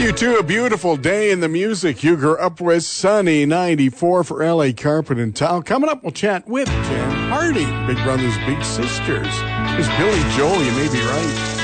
You too, a beautiful day in the music you grew up with. Sunny 94 for LA Carpet and Tile. Coming up, we'll chat with Jen Hardy, Big Brothers Big Sisters. There's Billy Joel, you may be right.